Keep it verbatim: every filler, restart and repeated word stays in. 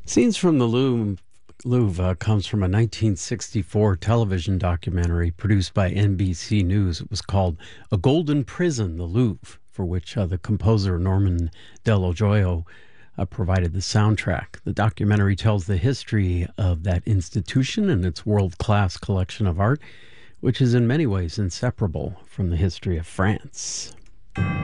Scenes from the Louvre, Louvre uh, comes from a nineteen sixty-four television documentary produced by N B C News. It was called A Golden Prison, the Louvre, for which uh, the composer Norman Dello Joio uh, provided the soundtrack. The documentary tells the history of that institution and its world-class collection of art, which is in many ways inseparable from the history of France.